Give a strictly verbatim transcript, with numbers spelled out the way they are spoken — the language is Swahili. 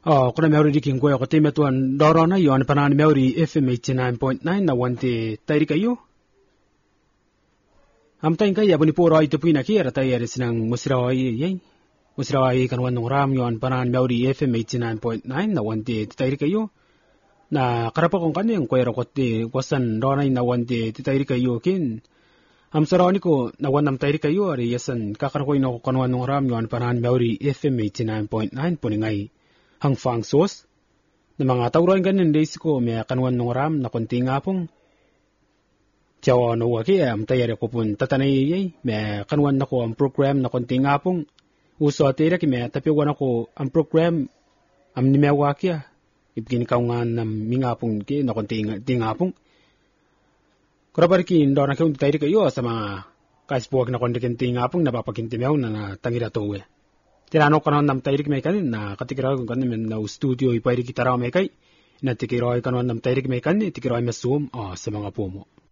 Oh, kuna meuri diking ko ko time tuan dorona yo an panan meuri F M eighty-nine point nine na wante tairi kayo. Am tain kaya buni poro ite puina kira tayari sinang musirawai yai. Musirawai kan wanong ram yo an panan meuri F M eighty-nine point nine na wante tairi kayo. Na karapa kong kaneng ko ko te wasan dorona na wante tairi kayo kin. Am sarawani ko na wanam tairi kayo ari yasan kakarako ino ko kan wanong ram yo an panan meuri F M eighty-nine point nine puningai. Hang fang sos na mga tauran ganin days ko may kanwan ng ram na konti nga pong tiyaw no waki am tayari ko pun tatanay yay may kanwan na ko ang program na konti nga pong uso atira ki may tapiwan ako ang program am ni may waki ah ibigin ka nga na minga pong ki na konti nga pong kurabar ki ndo na kung tayari kayo sa mga kaispuwag na konti nga pong napapakinti mew na tangira to eh. Tirano ko nam tayrik may kanin na katikiraw kung kanin na studio ipayri kitaraw may kay na tikiraw kanon nam tayrik may kanin tikiraw may zoom oh, sa mga pumo.